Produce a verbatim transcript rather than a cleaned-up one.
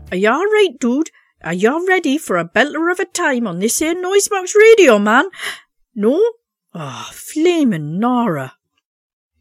Are you all right, dude? Are you all ready for a belter of a time on this here Noisebox Radio, man? No? Ah, oh, flamin' Nora.